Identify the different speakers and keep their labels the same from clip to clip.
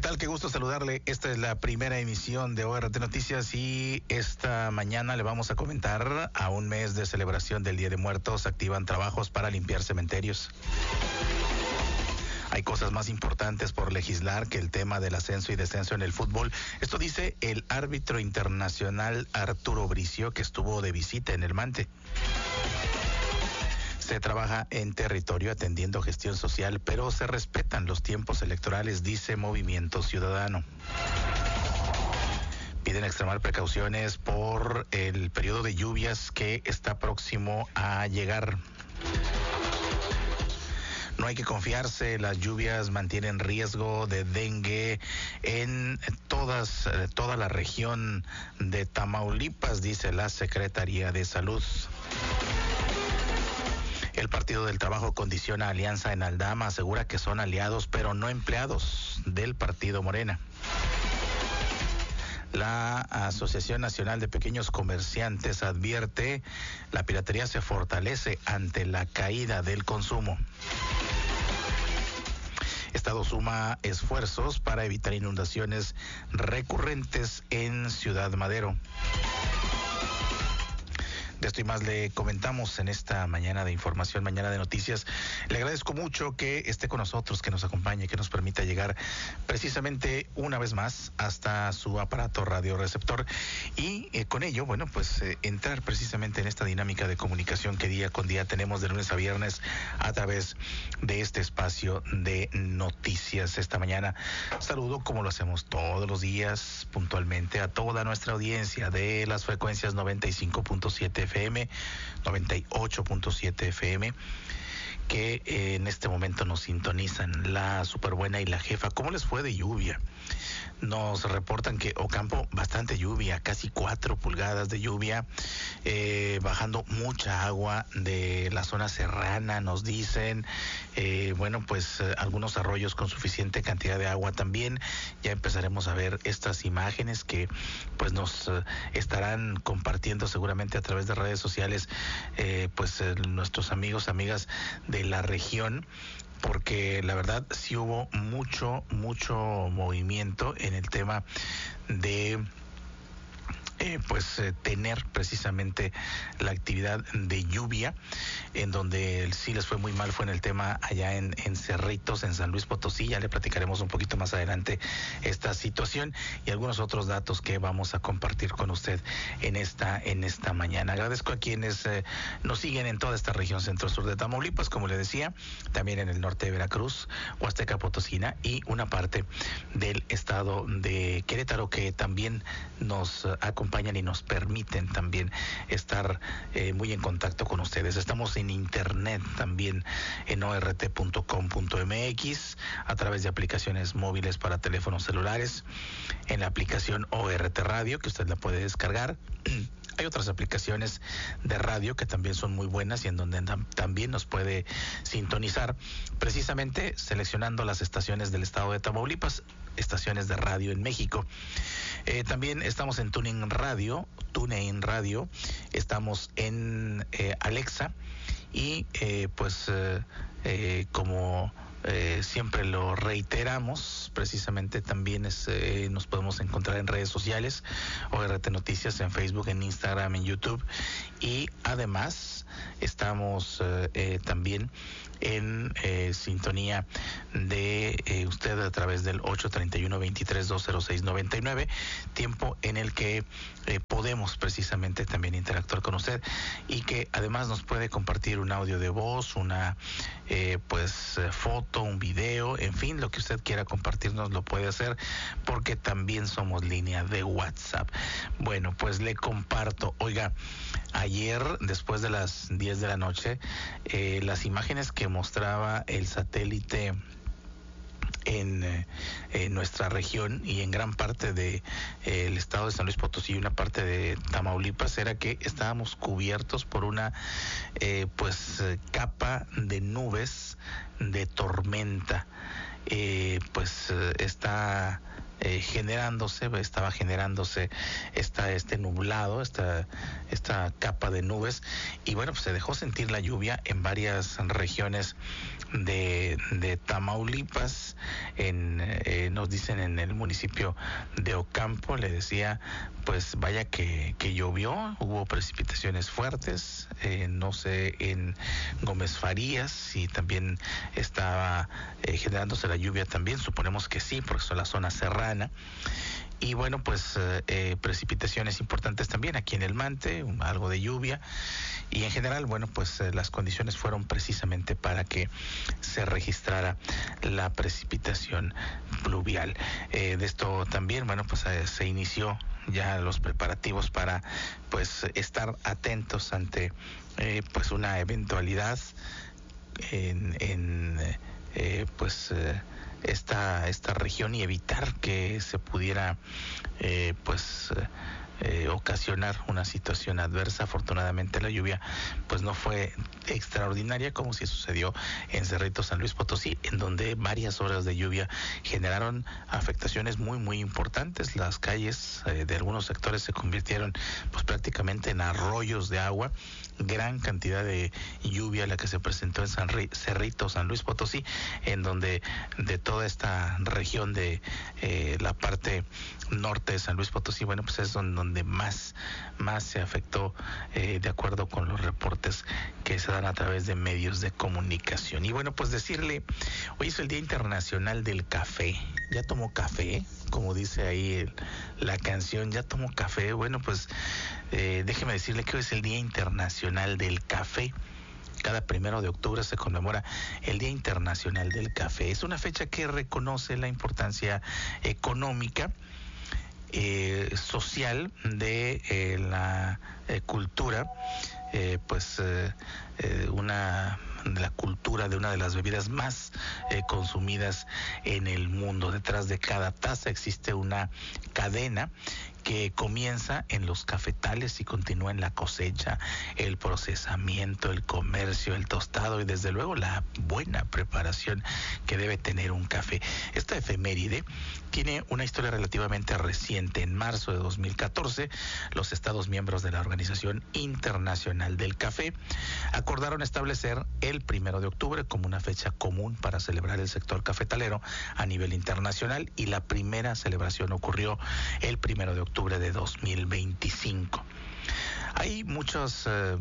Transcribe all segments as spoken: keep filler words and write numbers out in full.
Speaker 1: tal? Qué gusto saludarle. Esta es la primera emisión de O R T Noticias y esta mañana le vamos a comentar: a un mes de celebración del Día de Muertos, activan trabajos para limpiar cementerios. Hay cosas más importantes por legislar que el tema del ascenso y descenso en el fútbol. Esto dice el árbitro internacional Arturo Bricio, que estuvo de visita en el Mante. Se trabaja en territorio atendiendo gestión social, pero se respetan los tiempos electorales, dice Movimiento Ciudadano. Piden extremar precauciones por el periodo de lluvias que está próximo a llegar. No hay que confiarse, las lluvias mantienen riesgo de dengue en todas, toda la región de Tamaulipas, dice la Secretaría de Salud. El Partido del Trabajo condiciona alianza en Aldama, asegura que son aliados pero no empleados del Partido Morena. La Asociación Nacional de Pequeños Comerciantes advierte: la piratería se fortalece ante la caída del consumo. Estado suma esfuerzos para evitar inundaciones recurrentes en Ciudad Madero. De esto y más le comentamos en esta mañana de información, mañana de noticias. Le agradezco mucho que esté con nosotros, que nos acompañe, que nos permita llegar precisamente una vez más hasta su aparato radioreceptor y eh, con ello, bueno, pues eh, entrar precisamente en esta dinámica de comunicación que día con día tenemos de lunes a viernes a través de este espacio de noticias. Esta mañana saludo, como lo hacemos todos los días, puntualmente a toda nuestra audiencia de las frecuencias noventa y cinco punto siete F M, noventa y ocho punto siete F M, que eh, en este momento nos sintonizan. La Superbuena y la Jefa, ¿cómo les fue de lluvia? Nos reportan que Ocampo, bastante lluvia, casi cuatro pulgadas de lluvia, eh, bajando mucha agua de la zona serrana, nos dicen. Eh, bueno, pues eh, algunos arroyos con suficiente cantidad de agua también. Ya empezaremos a ver estas imágenes que pues nos eh, estarán compartiendo seguramente a través de redes sociales, eh, pues eh, nuestros amigos, amigas de la región, porque la verdad sí hubo mucho, mucho movimiento en el tema de Eh, pues eh, tener precisamente la actividad de lluvia, en donde sí les fue muy mal fue en el tema allá en, en Cerritos, en San Luis Potosí. Ya le platicaremos un poquito más adelante esta situación y algunos otros datos que vamos a compartir con usted en esta en esta mañana. Agradezco a quienes eh, nos siguen en toda esta región centro-sur de Tamaulipas, como le decía, también en el norte de Veracruz, Huasteca Potosina y una parte del estado de Querétaro, que también nos eh, acompaña y nos permiten también estar eh, muy en contacto con ustedes. Estamos en internet también en O R T punto com punto M X, a través de aplicaciones móviles para teléfonos celulares, en la aplicación O R T Radio, que usted la puede descargar. Hay otras aplicaciones de radio que también son muy buenas y en donde también nos puede sintonizar, precisamente seleccionando las estaciones del estado de Tamaulipas, estaciones de radio en México. Eh, también estamos en TuneIn Radio, TuneIn Radio, estamos en eh, Alexa y eh, pues eh, eh, como Eh, siempre lo reiteramos, precisamente también es, eh, nos podemos encontrar en redes sociales, O R T Noticias, en Facebook, en Instagram, en YouTube, y además estamos eh, eh, también en eh, sintonía de eh, usted a través del ocho treinta y uno, veintitrés, dos cero seis, noventa y nueve, tiempo en el que eh, podemos precisamente también interactuar con usted y que además nos puede compartir un audio de voz, una eh, pues eh, foto, un video, en fin, lo que usted quiera compartirnos lo puede hacer, porque también somos línea de WhatsApp. Bueno, pues le comparto, oiga, ayer después de las diez de la noche, eh, las imágenes que mostraba el satélite en, eh, en nuestra región y en gran parte de eh, el estado de San Luis Potosí y una parte de Tamaulipas era que estábamos cubiertos por una eh, pues eh, capa de nubes de tormenta. Eh, pues eh, está eh, generándose, estaba generándose esta, este nublado, esta, esta capa de nubes, y bueno, pues se dejó sentir la lluvia en varias regiones de, de Tamaulipas, en, en eh, nos dicen en el municipio de Ocampo, le decía, pues vaya que, que llovió, hubo precipitaciones fuertes, eh, no sé en Gómez Farías si también estaba eh, generándose la lluvia también, suponemos que sí, porque es la zona serrana. Y bueno, pues eh, precipitaciones importantes también aquí en el Mante, un, algo de lluvia. Y en general, bueno, pues eh, las condiciones fueron precisamente para que se registrara la precipitación pluvial. Eh, de esto también, bueno, pues eh, se inició ya los preparativos para pues estar atentos ante eh, pues una eventualidad en, en eh, pues... Eh, esta esta región y evitar que se pudiera eh, pues eh, ocasionar una situación adversa. Afortunadamente la lluvia pues no fue extraordinaria como si sucedió en Cerrito San Luis Potosí, en donde varias horas de lluvia generaron afectaciones muy muy importantes. Las calles eh, de algunos sectores se convirtieron pues prácticamente en arroyos de agua. Gran cantidad de lluvia la que se presentó en San Ri- Cerrito, San Luis Potosí, en donde de toda esta región de eh, la parte norte de San Luis Potosí, bueno, pues es donde, donde más, más se afectó, eh, de acuerdo con los reportes que se dan a través de medios de comunicación. Y bueno, pues decirle, hoy es el Día Internacional del Café. ¿Ya tomó café? Como dice ahí el, la canción, ¿ya tomó café? Bueno, pues eh, déjeme decirle que hoy es el Día Internacional del Café. Cada primero de octubre se conmemora el Día Internacional del Café. Es una fecha que reconoce la importancia económica, eh, social de eh, la eh, cultura, eh, pues eh, eh, una de la cultura de una de las bebidas más eh, consumidas en el mundo. Detrás de cada taza existe una cadena que comienza en los cafetales y continúa en la cosecha, el procesamiento, el comercio, el tostado y desde luego la buena preparación que debe tener un café. Esta efeméride tiene una historia relativamente reciente. En marzo de dos mil catorce, los Estados miembros de la Organización Internacional del Café acordaron establecer el primero de octubre como una fecha común para celebrar el sector cafetalero a nivel internacional, y la primera celebración ocurrió el primero de octubre de dos mil veinticinco. Hay muchas eh,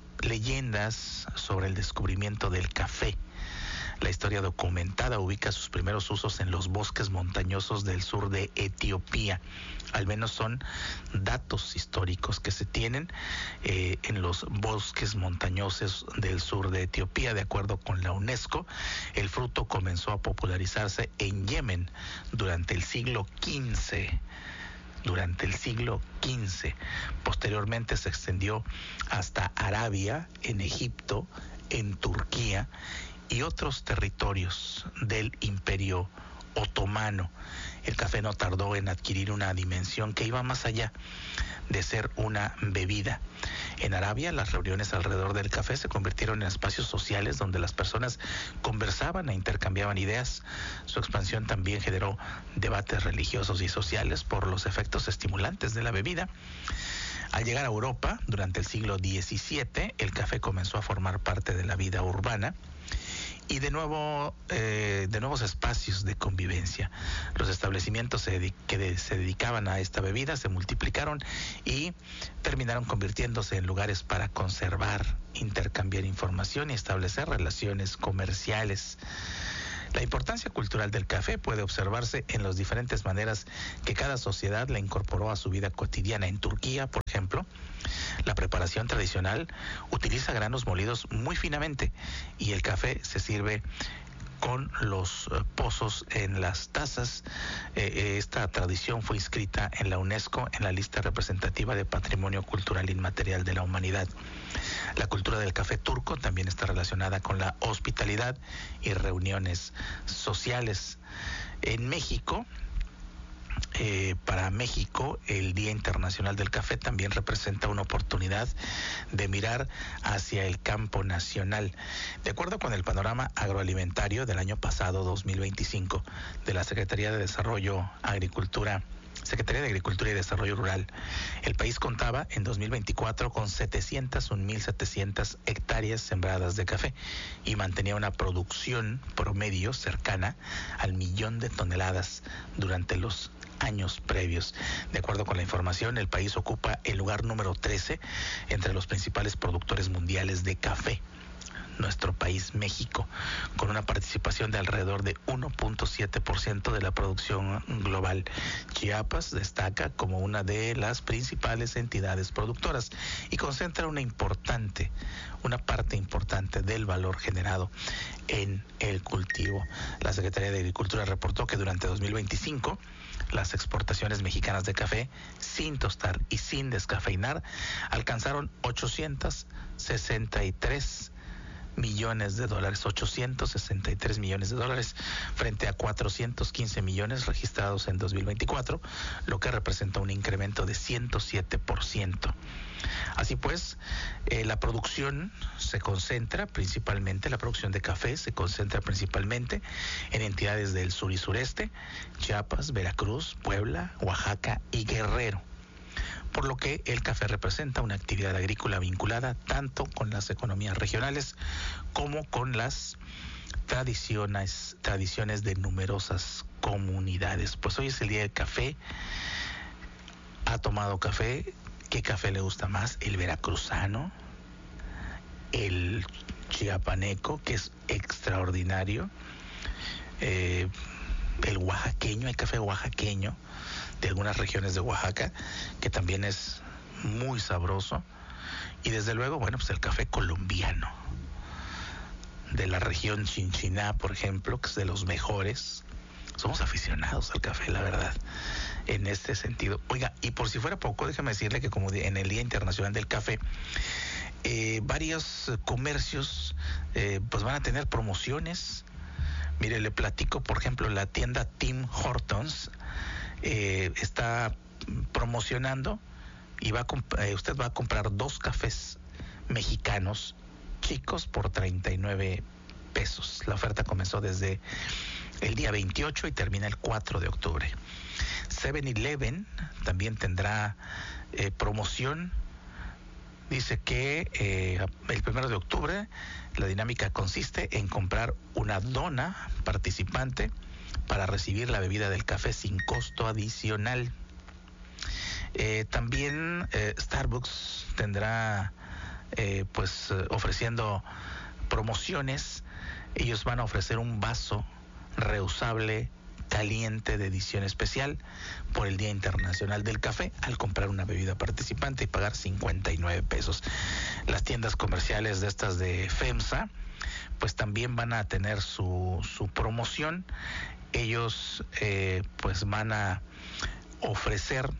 Speaker 1: leyendas sobre el descubrimiento del café. La historia documentada ubica sus primeros usos en los bosques montañosos del sur de Etiopía. Al menos son datos históricos que se tienen eh, en los bosques montañosos del sur de Etiopía. De acuerdo con la UNESCO, el fruto comenzó a popularizarse en Yemen durante el siglo quince. Durante el siglo quince. Posteriormente se extendió hasta Arabia, en Egipto, en Turquía y otros territorios del Imperio Otomano. El café no tardó en adquirir una dimensión que iba más allá de ser una bebida. En Arabia, las reuniones alrededor del café se convirtieron en espacios sociales donde las personas conversaban e intercambiaban ideas. Su expansión también generó debates religiosos y sociales por los efectos estimulantes de la bebida. Al llegar a Europa, durante el siglo diecisiete, el café comenzó a formar parte de la vida urbana y de nuevo eh, de nuevos espacios de convivencia. Los establecimientos se dedic- que de- se dedicaban a esta bebida se multiplicaron y terminaron convirtiéndose en lugares para conservar, intercambiar información y establecer relaciones comerciales. La importancia cultural del café puede observarse en las diferentes maneras que cada sociedad la incorporó a su vida cotidiana. En Turquía, por ejemplo, la preparación tradicional utiliza granos molidos muy finamente y el café se sirve con los eh, pozos en las tazas. Eh, esta tradición fue inscrita en la UNESCO en la lista representativa de Patrimonio Cultural Inmaterial de la Humanidad. La cultura del café turco también está relacionada con la hospitalidad y reuniones sociales. En México, Eh, para México, el Día Internacional del Café también representa una oportunidad de mirar hacia el campo nacional. De acuerdo con el panorama agroalimentario del año pasado, dos mil veinticinco, de la Secretaría de Desarrollo, Agricultura Secretaría de Agricultura y Desarrollo Rural. El país contaba en dos mil veinticuatro con setecientas un mil setecientas hectáreas sembradas de café y mantenía una producción promedio cercana al millón de toneladas durante los años previos. De acuerdo con la información, el país ocupa el lugar número trece entre los principales productores mundiales de café. Nuestro país, México, con una participación de alrededor de uno punto siete por ciento de la producción global. Chiapas destaca como una de las principales entidades productoras y concentra una importante, una parte importante del valor generado en el cultivo. La Secretaría de Agricultura reportó que durante dos mil veinticinco las exportaciones mexicanas de café sin tostar y sin descafeinar alcanzaron ochocientos sesenta y tres millones de dólares, ochocientos sesenta y tres millones de dólares frente a cuatrocientos quince millones registrados en dos mil veinticuatro, lo que representa un incremento de ciento siete por ciento. Así pues, eh, la producción se concentra principalmente, la producción de café se concentra principalmente en entidades del sur y sureste, Chiapas, Veracruz, Puebla, Oaxaca y Guerrero, por lo que el café representa una actividad agrícola vinculada tanto con las economías regionales como con las tradiciones, tradiciones de numerosas comunidades. Pues hoy es el día del café. ¿Ha tomado café? ¿Qué café le gusta más? ¿El veracruzano? ¿El chiapaneco, que es extraordinario? Eh, ¿El oaxaqueño? ¿Hay café oaxaqueño de algunas regiones de Oaxaca, que también es muy sabroso? Y desde luego, bueno, pues el café colombiano, de la región Chinchiná, por ejemplo, que es de los mejores. Somos aficionados al café, la verdad, en este sentido. Oiga, y por si fuera poco, déjame decirle que como en el Día Internacional del Café, eh, varios comercios eh, pues van a tener promociones. Mire, le platico, por ejemplo, la tienda Tim Hortons Eh, está promocionando y va a comp- eh, usted va a comprar dos cafés mexicanos chicos por treinta y nueve pesos. La oferta comenzó desde el día veintiocho y termina el cuatro de octubre. seven eleven también tendrá eh, promoción. Dice que eh, el primero de octubre la dinámica consiste en comprar una dona participante para recibir la bebida del café sin costo adicional. Eh, también eh, Starbucks tendrá eh, pues eh, ofreciendo promociones. Ellos van a ofrecer un vaso reusable caliente de edición especial por el Día Internacional del Café al comprar una bebida participante y pagar cincuenta y nueve pesos. Las tiendas comerciales de estas de FEMSA pues también van a tener su, su promoción. Ellos eh, pues van a ofrecer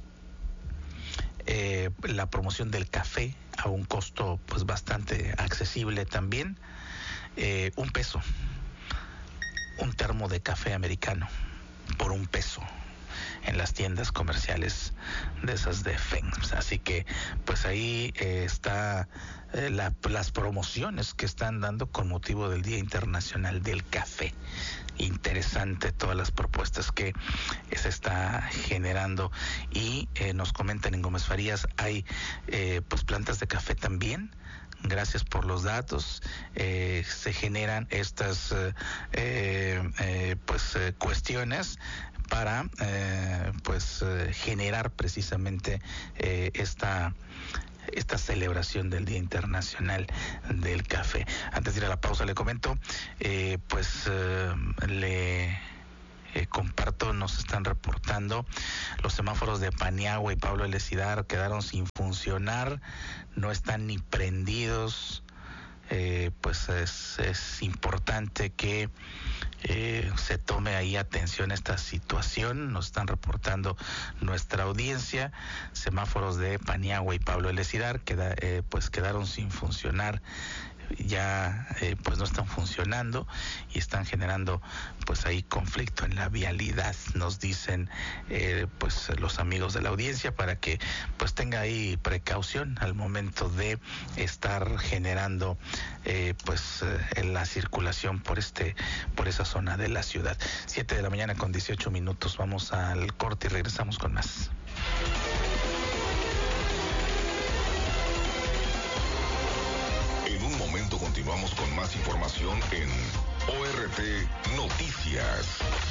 Speaker 1: eh, la promoción del café a un costo pues bastante accesible también. Eh, un peso, un termo de café americano por un peso en las tiendas comerciales de esas de FEMSA. Así que pues ahí eh, está eh, la, las promociones que están dando con motivo del Día Internacional del Café. Interesante todas las propuestas que se está generando. Y eh, nos comentan en Gómez Farías, hay eh, pues plantas de café también. Gracias por los datos. Eh, se generan estas eh, eh, pues eh, cuestiones para eh, pues eh, generar precisamente eh, esta esta celebración del Día Internacional del Café. Antes de ir a la pausa le comento, eh, pues eh, le eh, comparto, nos están reportando los semáforos de Paniagua y Pablo Elecidar quedaron sin funcionar, no están ni prendidos. Eh, pues es, es importante que eh, se tome ahí atención a esta situación. Nos están reportando nuestra audiencia, semáforos de Paniagua y Pablo Elecidar queda, eh, pues quedaron sin funcionar ya eh, pues no están funcionando y están generando pues ahí conflicto en la vialidad, nos dicen eh, pues los amigos de la audiencia, para que pues tenga ahí precaución al momento de estar generando eh, pues eh, la circulación por este por esa zona de la ciudad. Siete de la mañana con dieciocho minutos, vamos al corte y regresamos con más.
Speaker 2: Continuamos con más información en O R T Noticias.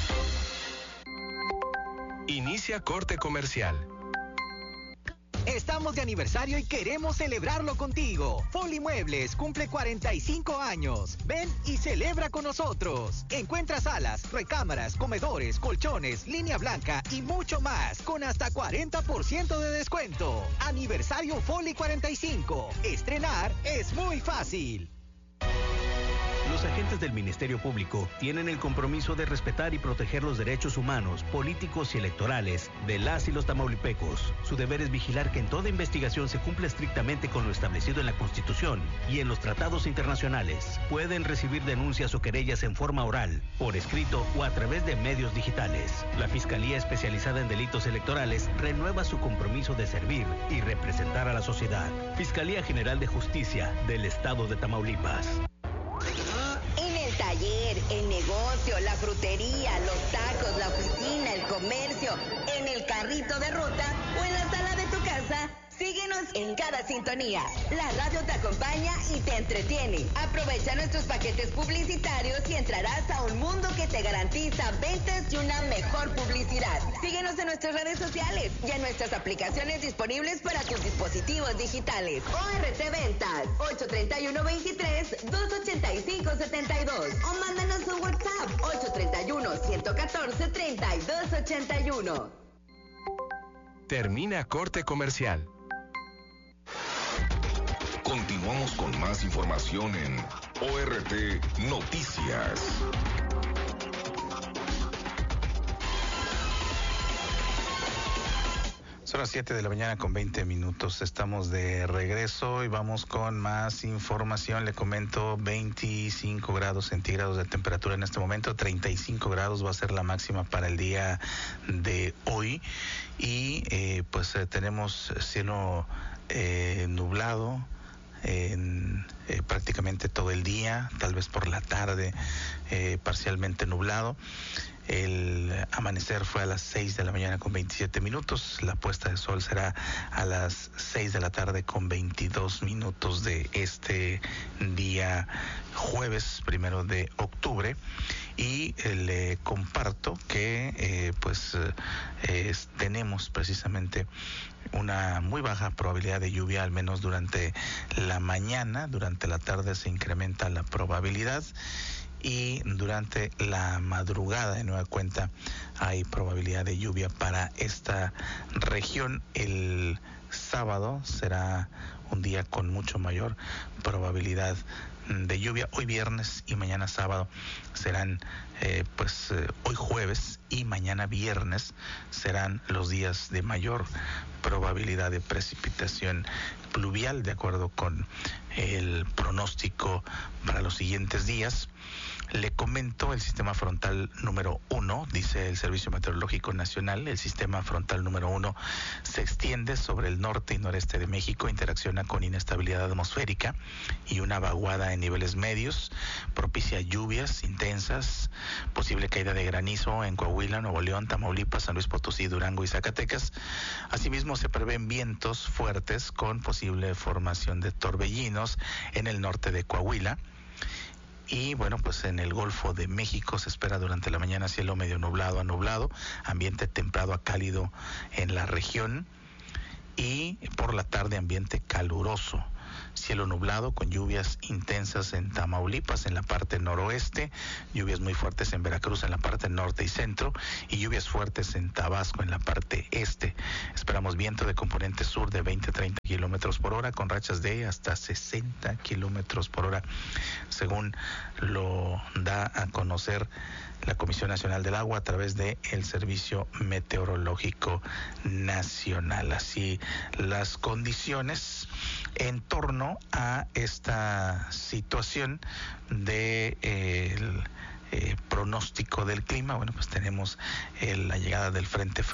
Speaker 3: Inicia corte comercial.
Speaker 4: Estamos de aniversario y queremos celebrarlo contigo. Foli Muebles cumple cuarenta y cinco años. Ven y celebra con nosotros. Encuentra salas, recámaras, comedores, colchones, línea blanca y mucho más con hasta cuarenta por ciento de descuento. Aniversario Foli cuarenta y cinco. Estrenar es muy fácil.
Speaker 5: Los agentes del Ministerio Público tienen el compromiso de respetar y proteger los derechos humanos, políticos y electorales de las y los tamaulipecos. Su deber es vigilar que en toda investigación se cumpla estrictamente con lo establecido en la Constitución y en los tratados internacionales. Pueden recibir denuncias o querellas en forma oral, por escrito o a través de medios digitales. La Fiscalía Especializada en Delitos Electorales renueva su compromiso de servir y representar a la sociedad. Fiscalía General de Justicia del Estado de Tamaulipas.
Speaker 6: Taller, el negocio, la frutería, los tacos, la oficina, el comercio, en el carrito de ruta o en la sala de tu casa. Síguenos en cada sintonía. La radio te acompaña y te entretiene. Aprovecha nuestros paquetes publicitarios y entrarás a un mundo que te garantiza ventas y una mejor publicidad. Síguenos en nuestras redes sociales y en nuestras aplicaciones disponibles para tus dispositivos digitales. O R T Ventas, ocho treinta y uno veintitrés, doscientos ochenta y cinco setenta y dos. O mándanos un WhatsApp, ocho treinta y uno, ciento catorce, treinta y dos ochenta y uno.
Speaker 3: Termina corte comercial.
Speaker 2: Continuamos con más información en O R T Noticias.
Speaker 1: Son las siete de la mañana con veinte minutos. Estamos de regreso y vamos con más información. Le comento, veinticinco grados centígrados de temperatura en este momento, treinta y cinco grados va a ser la máxima para el día de hoy. Y eh, pues eh, tenemos cielo eh, nublado en eh, prácticamente todo el día, tal vez por la tarde eh, parcialmente nublado. El amanecer fue a las seis de la mañana con veintisiete minutos, la puesta de sol será a las seis de la tarde con veintidós minutos de este día jueves primero de octubre. Y eh, le comparto que eh, pues eh, tenemos precisamente una muy baja probabilidad de lluvia, al menos durante la mañana. Durante la tarde se incrementa la probabilidad y durante la madrugada de nueva cuenta hay probabilidad de lluvia para esta región. El sábado será un día con mucho mayor probabilidad de lluvia. Hoy viernes y mañana sábado serán eh, pues eh, hoy jueves y mañana viernes serán los días de mayor probabilidad de precipitación pluvial, de acuerdo con el pronóstico para los siguientes días. Le comento el sistema frontal número uno, dice el Servicio Meteorológico Nacional. El sistema frontal número uno se extiende sobre el norte y noreste de México, interacciona con inestabilidad atmosférica y una vaguada en niveles medios, propicia lluvias intensas, posible caída de granizo en Coahuila, Nuevo León, Tamaulipas, San Luis Potosí, Durango y Zacatecas. Asimismo, se prevén vientos fuertes con posible formación de torbellinos en el norte de Coahuila. Y bueno, pues en el Golfo de México se espera durante la mañana cielo medio nublado a nublado, ambiente templado a cálido en la región y por la tarde ambiente caluroso. Cielo nublado con lluvias intensas en Tamaulipas, en la parte noroeste, lluvias muy fuertes en Veracruz, en la parte norte y centro, y lluvias fuertes en Tabasco, en la parte este. Esperamos viento de componente sur de veinte a treinta kilómetros por hora, con rachas de hasta sesenta kilómetros por hora, según lo da a conocer la Comisión Nacional del Agua a través de el Servicio Meteorológico Nacional. Así las condiciones en torno torno a esta situación de eh, el eh, pronóstico del clima. Bueno, pues tenemos eh, la llegada del frente frío